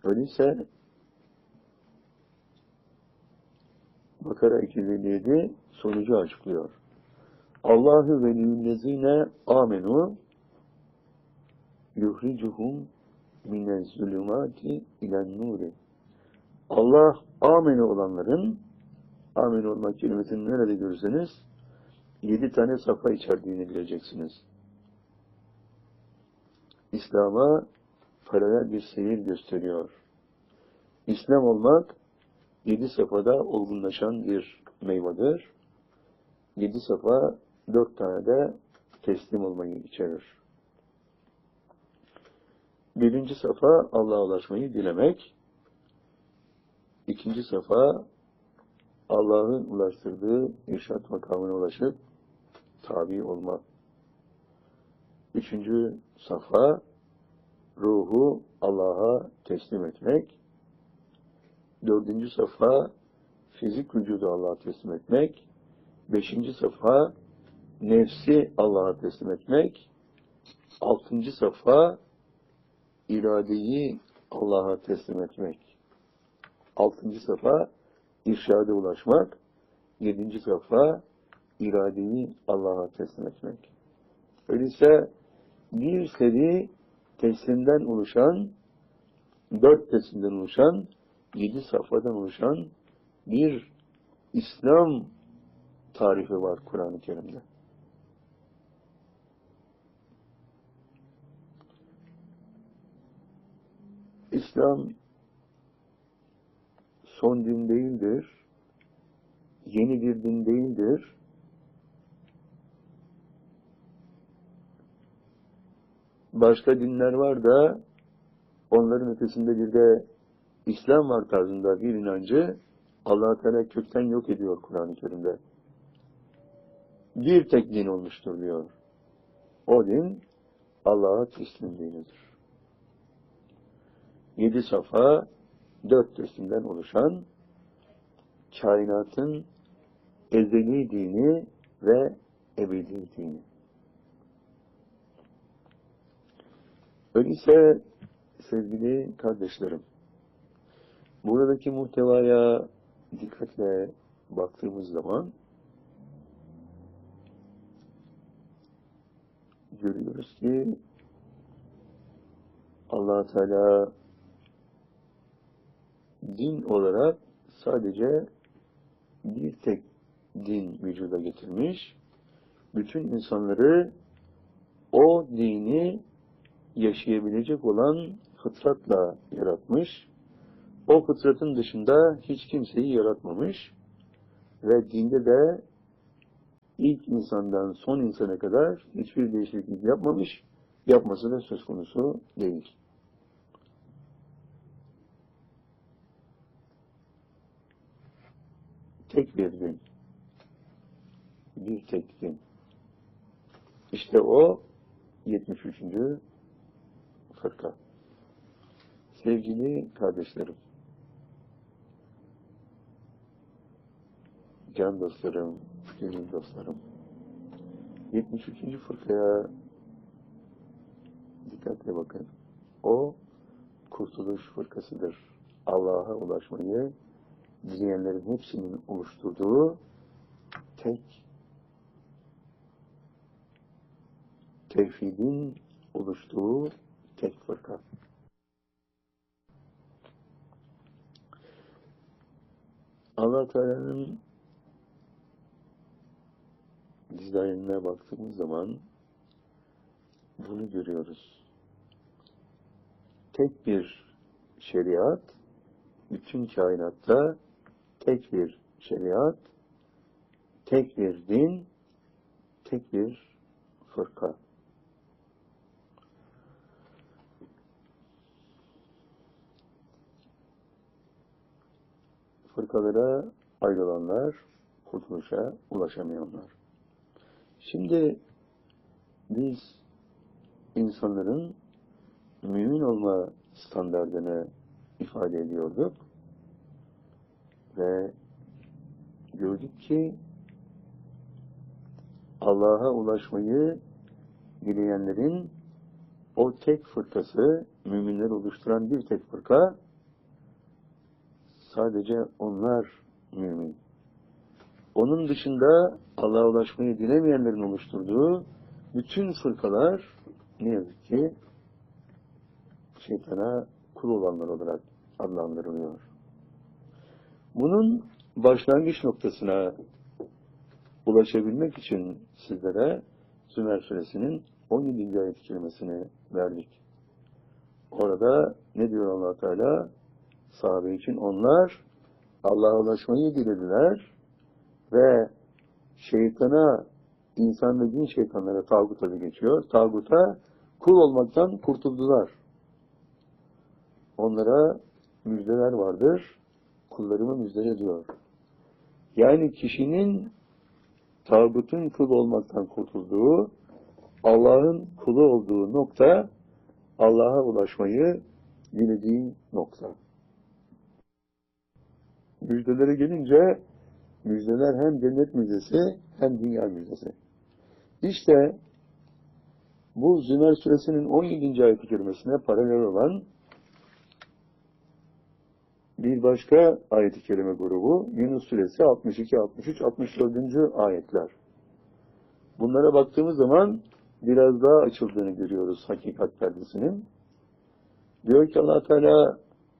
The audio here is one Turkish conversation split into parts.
Öyleyse Bakara 257 sonucu açıklıyor. Allahu veliyyüllezine amenu yuhricuhum minezzulümati ilen nuri. Allah amenu olanların, amenu olmak kelimesini nerede görürseniz 7 tane safa içerdiğini bileceksiniz. İslam'a paralel bir seyir gösteriyor. İslam olmak 7 safhada olgunlaşan bir meyvedir. 7 safha 4 tane de teslim olmayı içerir. Birinci safha Allah'a ulaşmayı dilemek. İkinci safha Allah'ın ulaştırdığı irşad makamına ulaşıp tabi olmak. Üçüncü safha ruhu Allah'a teslim etmek. Dördüncü safha fizik vücudu Allah'a teslim etmek. Beşinci safha nefsi Allah'a teslim etmek. Altıncı safha iradeyi Allah'a teslim etmek. Altıncı safha irşada ulaşmak. Yedinci safha iradeyi Allah'a teslim etmek. Öyleyse bir seri teslimden oluşan, 4 teslimden oluşan, 7 safhadan oluşan bir İslam tarifi var Kur'an-ı Kerim'de. İslam son din değildir, yeni bir din değildir. Başka dinler var da onların ötesinde bir de İslam var tarzında bir inancı Allah-u Teala kökten yok ediyor Kur'an-ı Kerim'de. Bir tek din olmuştur diyor. O din Allah'a teslim dinidir. 7 safa 4 teslimden oluşan kainatın ezeli dini ve ebedi dini. Öyleyse sevgili kardeşlerim, buradaki muhtevaya dikkatle baktığımız zaman görüyoruz ki Allah Teala din olarak sadece bir tek din vücuda getirmiş. Bütün insanları o dini yaşayabilecek olan fıtratla yaratmış. O fıtratın dışında hiç kimseyi yaratmamış. Ve dinde de ilk insandan son insana kadar hiçbir değişiklik yapmamış. Yapması da söz konusu değil. Tek bir din. Bir tek din. İşte o 73. fırka. Sevgili kardeşlerim, can dostlarım, gönül dostlarım, 73. fırkaya dikkatle bakın. O kurtuluş fırkasıdır. Allah'a ulaşmayı dileyenlerin hepsinin oluşturduğu tek tevhidin oluştuğu tek fırka. Allah Teala'nın dizaynına baktığımız zaman bunu görüyoruz. Tek bir şeriat, bütün kainatta tek bir şeriat, tek bir din, tek bir fırka. Fırkalara ayrılanlar, kurtuluşa ulaşamayanlar. Şimdi biz insanların mümin olma standardını ifade ediyorduk ve gördük ki Allah'a ulaşmayı dileyenlerin o tek fırkası, müminler oluşturan bir tek fırka, Sadece onlar mümin. Onun dışında Allah'a ulaşmayı dilemeyenlerin oluşturduğu bütün fırkalar ne yazık ki şeytana kul olanlar olarak adlandırılıyor. Bunun başlangıç noktasına ulaşabilmek için sizlere Zümer Suresinin 17. ayet-i kerimesini verdik. Orada ne diyor Allah Teala? Sahabe için onlar Allah'a ulaşmayı dilediler ve şeytana, insan ve cin şeytanlara, tağuta da geçiyor. Tağuta kul olmaktan kurtuldular. Onlara müjdeler vardır. Kullarımı müjdele diyor. Yani kişinin tağutun kul olmaktan kurtulduğu, Allah'ın kulu olduğu nokta, Allah'a ulaşmayı dilediği nokta. Müjdelere gelince, müjdeler hem cennet müjdesi hem dünya müjdesi. İşte bu Zümer Suresinin 17. ayet-i kerimesine paralel olan bir başka ayet-i kerime grubu Yunus Suresi 62, 63, 64. ayetler. Bunlara baktığımız zaman biraz daha açıldığını görüyoruz hakikat perdesinin. Diyor ki Allah Teala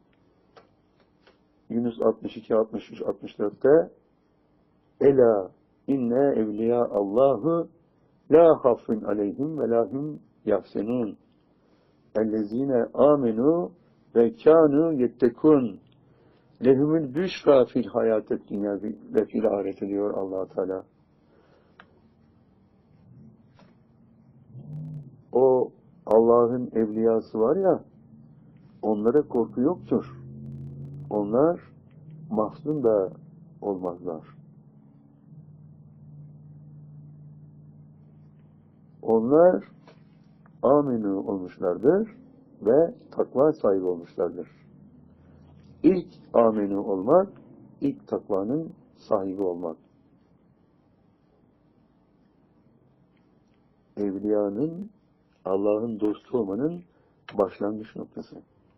Yunus 62, 63, 64'te Ela inne evliya Allahu la hafun aleyhim ve lahum yahsenun ellezine amenu ve kanu yettekun lehumul büşra fil hayatet dünya ve fil ahirete diyor Allah Teala. O Allah'ın evliyası var ya, onlara korku yoktur. Onlar mahzun da olmazlar. Onlar aminu olmuşlardır ve takva sahibi olmuşlardır. İlk aminu olmak, ilk takvanın sahibi olmak. Evliyanın, Allah'ın dostu olmanın başlangıç noktası.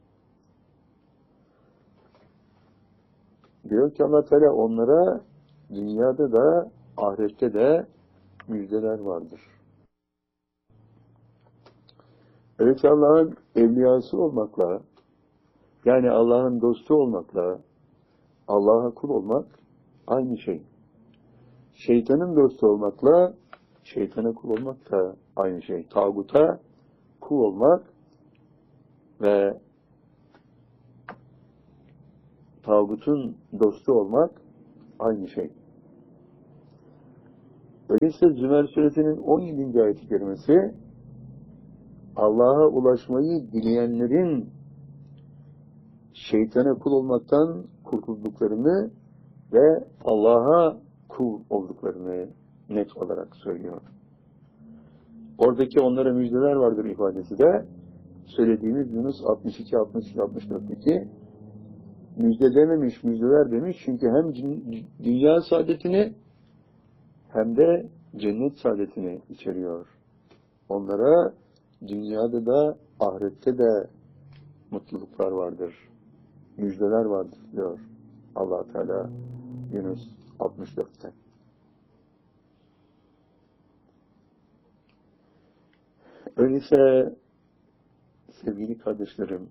Diyor ki Allah Teala onlara dünyada da ahirette de müjdeler vardır. Evet, Allah'ın evliyası olmakla, yani Allah'ın dostu olmakla Allah'a kul olmak aynı şey. Şeytanın dostu olmakla şeytana kul olmak da aynı şey. Tağuta kul olmak ve tağutun dostu olmak aynı şey. Öyleyse Zümer Suresinin 17. ayet-i kerimesi Allah'a ulaşmayı dileyenlerin şeytana kul olmaktan kurtulduklarını ve Allah'a kul olduklarını net olarak söylüyor. Oradaki onlara müjdeler vardır ifadesi de söylediğimiz Yunus 62, 63, 64'teki müjde dememiş, müjdeler demiş. Çünkü hem dünya saadetini hem de cennet saadetini içeriyor. Onlara dünyada da ahirette de mutluluklar vardır. Müjdeler vardır diyor Allah Teala Yunus 64'te. Öyleyse sevgili kardeşlerim,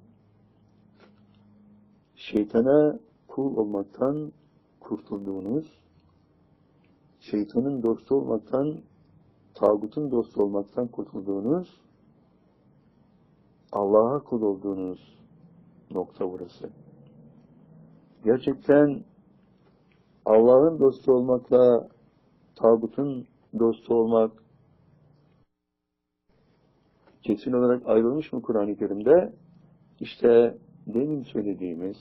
şeytana kul olmaktan kurtulduğunuz, şeytanın dostu olmaktan, tağutun dostu olmaktan kurtulduğunuz, Allah'a kul olduğunuz nokta burası. Gerçekten Allah'ın dostu olmakla tağutun dostu olmak kesin olarak ayrılmış mı Kur'an-ı Kerim'de? İşte demin söylediğimiz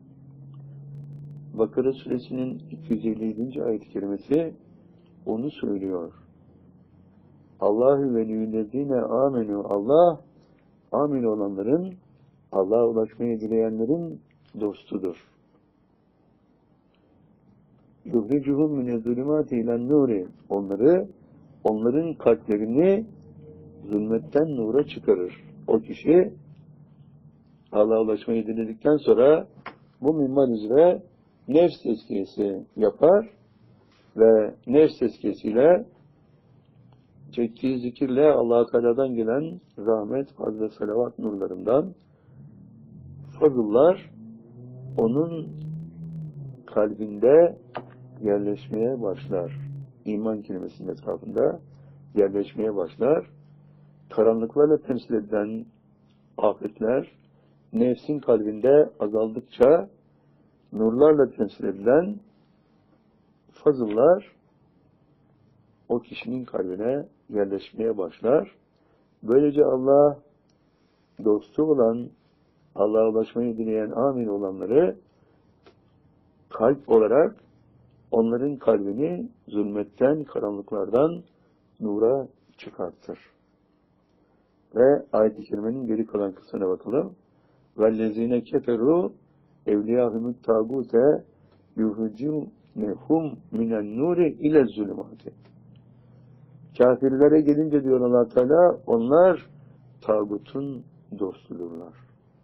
Bakara Suresinin 257. ayet-i kerimesi onu söylüyor. Allahu veliyyüllezine amenu, Allah amin olanların, Allah'a ulaşmayı dileyenlerin dostudur. Yuhricuhum minez-zulümâti ilen-nûri, onların kalplerini zulmetten nura çıkarır. O kişi Allah'a ulaşmayı diledikten sonra bu minval üzere nefs tezkiyesi yapar ve nefs tezkiyesiyle çektiği zikirle Allah-u Teala'dan gelen rahmet, fazla salavat nurlarından fazıllar onun kalbinde yerleşmeye başlar. İman kelimesinin etrafında yerleşmeye başlar. Karanlıklarla temsil edilen afetler nefsin kalbinde azaldıkça nurlarla temsil edilen fazıllar o kişinin kalbine yerleşmeye başlar. Böylece Allah dostu olan, Allah'a ulaşmayı dileyen amin olanları kalp olarak onların kalbini zulmetten, karanlıklardan nura çıkartır. Ve ayet-i kerimenin geri kalan kısmına bakalım. وَالَّذِينَ كَفَرُوا اَوْلِيَاهُمُ التَّاغُوتَ يُخْرِجُونَهُمْ مِنَ النُّورِ اِلَى الظُّلُمَاتِ. Kafirlere gelince diyor Allah Teala, onlar tağutun dostudurlar.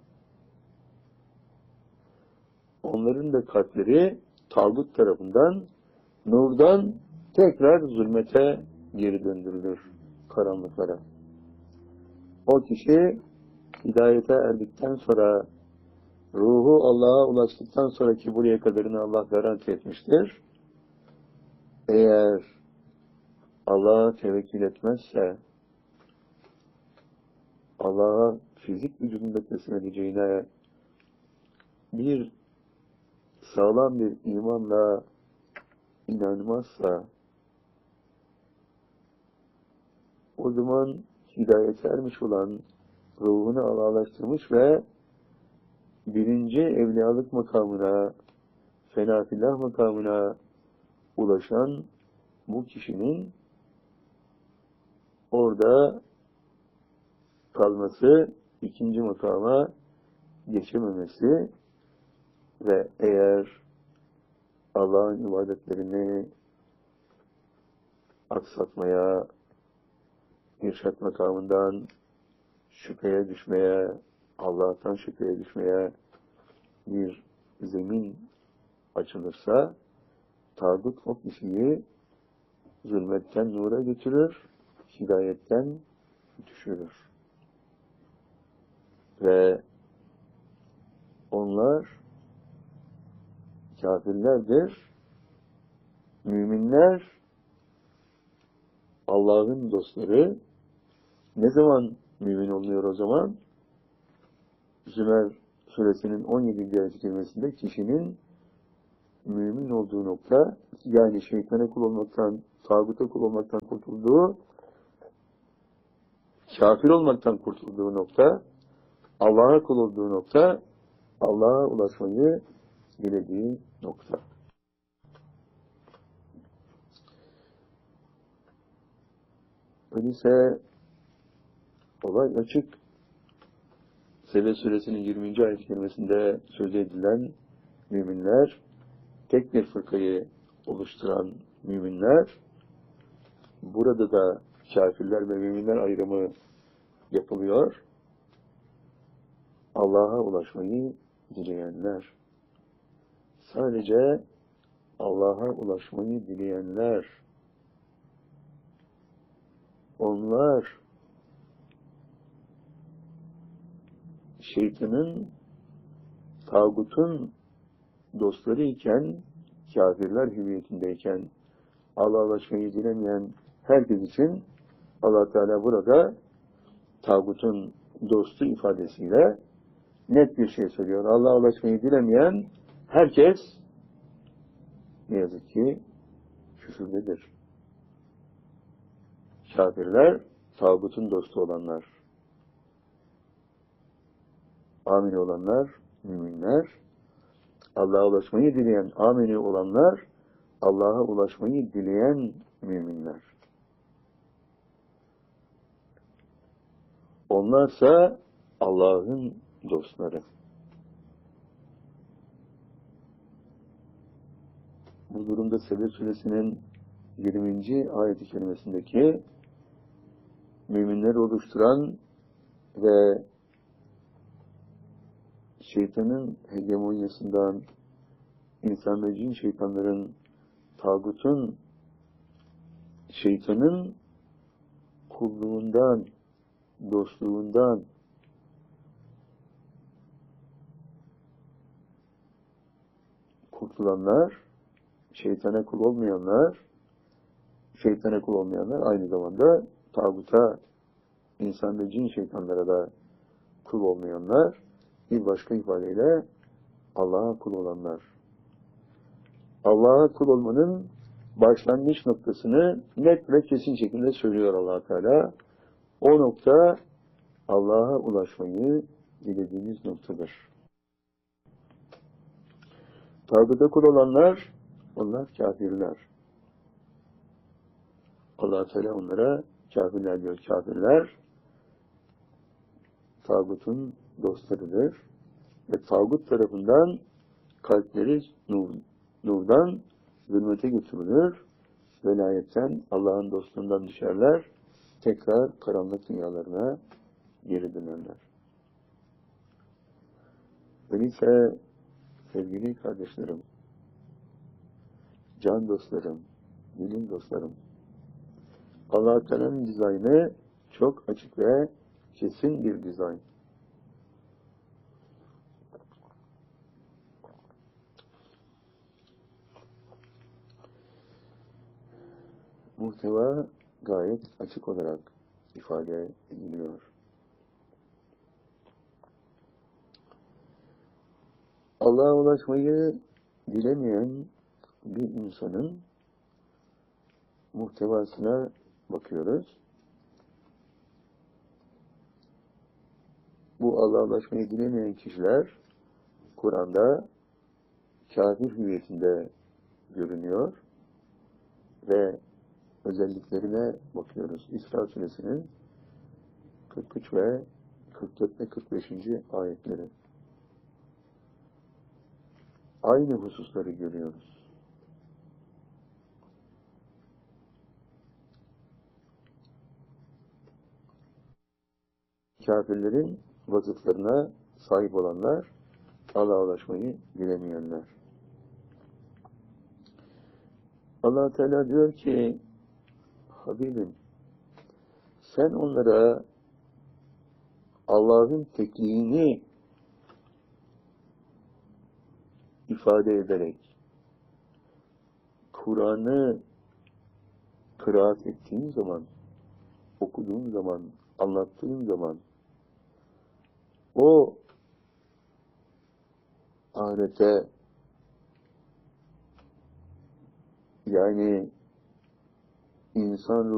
Onların da kalpleri tağut tarafından, nurdan tekrar zulmete geri döndürülür, karanlıklara. O kişi hidayete erdikten sonra, ruhu Allah'a ulaştıktan sonra ki buraya kadarını Allah garanti etmiştir. Eğer Allah'a tevekkül etmezse, Allah'a fizik vücudunda teslim edeceğine bir sağlam bir imanla inanmazsa, o zaman hidayete ermiş olan, ruhunu Allah'laştırmış ve birinci evliyalık makamına, fenafillah makamına ulaşan bu kişinin orada kalması, ikinci makama geçememesi ve eğer Allah'ın ibadetlerini aksatmaya, irşat makamından şüpheye düşmeye, Allah'tan şüpheye düşmeye bir zemin açılırsa, tağut o kişiyi zulmetten nura götürür, hidayetten düşürür. Ve onlar kafirlerdir, müminler Allah'ın dostları. Ne zaman mümin oluyor o zaman? Zümer suresinin 17. ayet-i kerimesinde kişinin mümin olduğu nokta, yani şeytana kul olmaktan, tağuta kul olmaktan kurtulduğu, kafir olmaktan kurtulduğu nokta, Allah'a kul olduğu nokta, Allah'a ulaşmayı dilediği nokta. Öyleyse olay açık. Sebe suresinin 20. ayet-i kerimesinde söz edilen müminler, tek bir fırkayı oluşturan müminler, burada da kafirler ve müminler ayrımı yapılıyor. Allah'a ulaşmayı dileyenler, sadece Allah'a ulaşmayı dileyenler, onlar şeytanın, tağutun dostları iken, kafirler hüviyetindeyken Allah'a ulaşmayı dilemeyen herkes için Allah Teala burada tağutun dostu ifadesiyle net bir şey söylüyor. Allah'a ulaşmayı dilemeyen herkes ne yazık ki küfürdedir. Kafirler, tağutun dostu olanlar, amin olanlar, müminler, Allah'a ulaşmayı dileyen, amini olanlar, Allah'a ulaşmayı dileyen müminler. Onlarsa Allah'ın dostları. Bu durumda Sebe suresinin 20. ayet-i kerimesindeki müminleri oluşturan ve şeytanın hegemonyasından, insan ve cin şeytanların, tağutun, şeytanın kulluğundan, dostluğundan kurtulanlar, şeytana kul olmayanlar, aynı zamanda tağuta, insan ve cin şeytanlara da kul olmayanlar, bir başka ifadeyle Allah'a kul olanlar. Allah'a kul olmanın başlangıç noktasını net ve kesin şekilde söylüyor Allah Teala. O nokta Allah'a ulaşmayı dilediğiniz noktadır. Tağuta kul olanlar, onlar kafirler. Allah Teala onlara kafirler diyor. Kafirler tağutun dostlarıdır ve tağut tarafından kalpleri nurdan zulmete götürülür. Velayetten, Allah'ın dostluğundan düşerler. Tekrar karanlık dünyalarına geri dönerler. Öyleyse sevgili kardeşlerim, can dostlarım, bilim dostlarım, Allah-u Teala'nın dizaynı çok açık ve kesin bir dizayn. Muhteva gayet açık olarak ifade ediliyor. Allah'a ulaşmayı dilemeyen bir insanın muhtevasına bakıyoruz. Bu Allah'a ulaşmayı dilemeyen kişiler Kur'an'da kafir hüviyetinde görünüyor ve özelliklerine bakıyoruz. İsra suresinin 43 ve 44 ve 45. ayetleri. Aynı hususları görüyoruz. Kafirlerin vasıflarına sahip olanlar, Allah'a ulaşmayı bilemeyenler. Allah Teala diyor ki, Habibim, sen onlara Allah'ın tekliğini ifade ederek, Kur'an'ı kıraat ettiğin zaman, okuduğun zaman, anlattığın zaman, o ahirete, yani insan